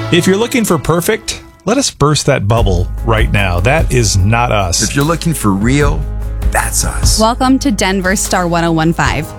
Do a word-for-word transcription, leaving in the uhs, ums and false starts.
If you're looking for perfect, let us burst that bubble right now. That is not us. If you're looking for real, that's us. Welcome to Denver Star one oh one point five.